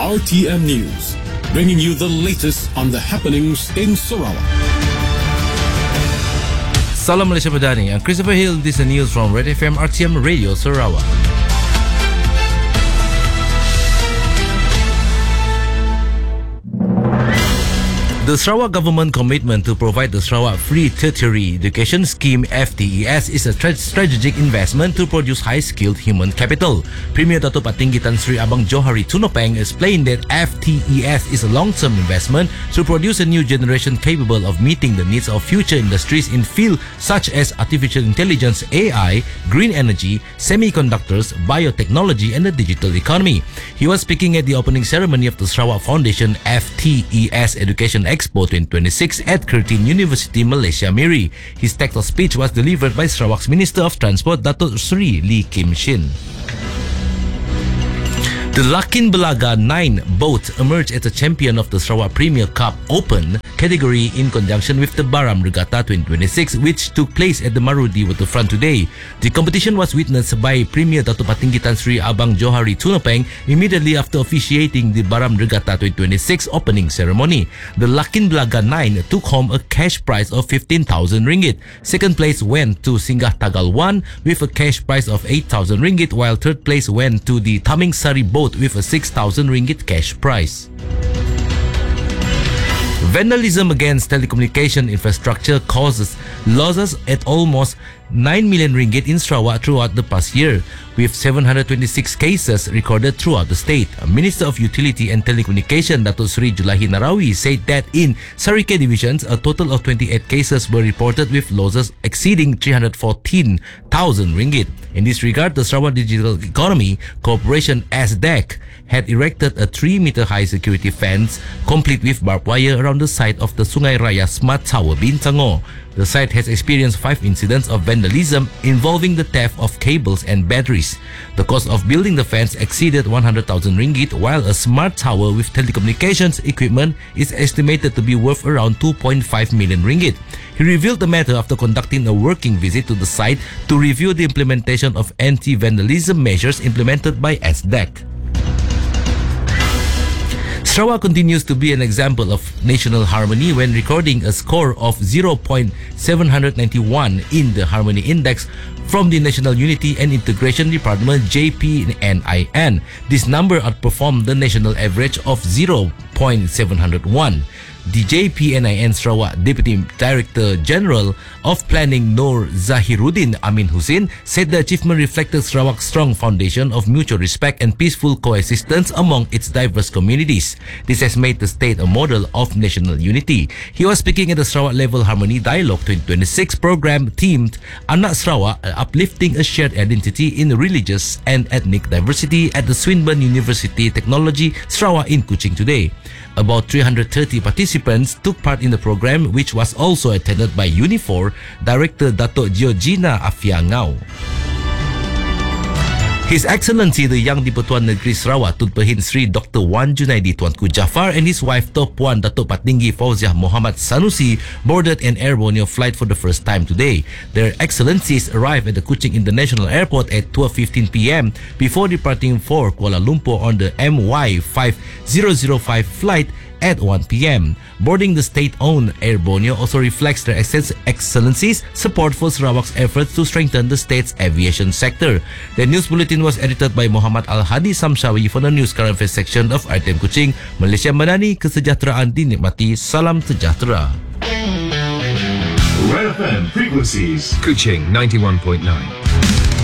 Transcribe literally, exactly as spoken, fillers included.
R T M News, bringing you the latest on the happenings in Sarawak. Salam Malaysia Madani, I'm Christopher Hill. This is the news from Red F M R T M Radio Sarawak. The Sarawak government commitment to provide the Sarawak Free Tertiary Education Scheme F T E S is a tra- strategic investment to produce high-skilled human capital. Premier Dato' Patinggi Tan Sri Abang Johari Tunopeng explained that F T E S is a long-term investment to produce a new generation capable of meeting the needs of future industries in fields such as artificial intelligence, A I, green energy, semiconductors, biotechnology, and the digital economy. He was speaking at the opening ceremony of the Sarawak Foundation F T E S Education Expo twenty twenty-six at Curtin University, Malaysia, Miri. His tactile speech was delivered by Sarawak's Minister of Transport, Dato' Sri Lee Kim Shin. The Lakin Belaga nine boat emerged as a champion of the Sarawak Premier Cup Open category in conjunction with the Baram Regatta twenty twenty-six, which took place at the Marudi Waterfront today. The competition was witnessed by Premier Dato' Patinggi Tan Sri Abang Johari Tunopeng immediately after officiating the Baram Regatta twenty twenty-six opening ceremony. The Lakin Belaga nine took home a cash prize of fifteen thousand ringgit. Second place went to Singgah Tagal one with a cash prize of eight thousand ringgit, while third place went to the Taming Sari boat with a six thousand ringgit cash prize. Vandalism against telecommunication infrastructure causes losses at almost nine million ringgit in Sarawak throughout the past year, with seven hundred twenty-six cases recorded throughout the state. Minister of Utility and Telecommunication Dato' Sri Julahi Narawi said that in Sarike divisions, a total of twenty-eight cases were reported with losses exceeding three hundred fourteen thousand ringgit. In this regard, the Sarawak Digital Economy Corporation S D E C had erected a three meter high security fence complete with barbed wire around the site of the Sungai Raya Smart Tower Bintango. The site has experienced five incidents of vandalism involving the theft of cables and batteries. The cost of building the fence exceeded one hundred thousand ringgit, while a smart tower with telecommunications equipment is estimated to be worth around two point five million ringgit. He revealed the matter after conducting a working visit to the site to review the implementation of anti-vandalism measures implemented by S D E C. Sarawak continues to be an example of national harmony when recording a score of zero point seven nine one in the Harmony Index from the National Unity and Integration Department J P N I N. This number outperformed the national average of zero point seven zero one. The J P N I N Sarawak Deputy Director General of Planning Noor Zahiruddin Amin Hussein said the achievement reflected Sarawak's strong foundation of mutual respect and peaceful coexistence among its diverse communities. This has made the state a model of national unity. He was speaking at the Sarawak Level Harmony Dialogue twenty twenty-six program themed Anak Sarawak, uplifting a shared identity in religious and ethnic diversity at the Swinburne University Technology Sarawak in Kuching today. About three hundred thirty participants took part in the program, which was also attended by Unifor Director Dato' Georgina Afia Ngau. His Excellency the Yang di-Pertuan Negeri Sarawak Tun Pehin Sri Doctor Wan Junaidi Tuanku Jafar and his wife Tok Puan Dato' Patinggi Fauziah Muhammad Sanusi boarded an Air Borneo flight for the first time today. Their Excellencies arrived at the Kuching International Airport at twelve fifteen p m before departing for Kuala Lumpur on the M Y five thousand five flight at one p m Boarding the state-owned Air Borneo also reflects their Excellencies' support for Sarawak's efforts to strengthen the state's aviation sector. The news bulletin was edited by Muhammad Al-Hadi Samshawi for the News Current Affairs section of R T M Kuching. Malaysia Madani, kesejahteraan dinikmati. Salam sejahtera. Red F M frequencies Kuching ninety-one point nine.